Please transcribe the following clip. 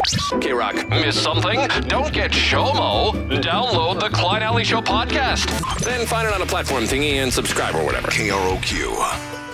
K-Rock, miss something? Don't get SHOMO. Download the Klein Alley Show podcast. Then find it on a platform thingy and subscribe or whatever. KROQ.